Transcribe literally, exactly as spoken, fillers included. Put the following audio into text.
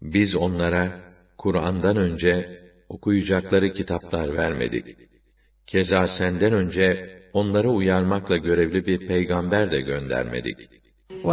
Biz onlara Kur'an'dan önce okuyacakları kitaplar vermedik. Keza senden önce onları uyarmakla görevli bir peygamber de göndermedik.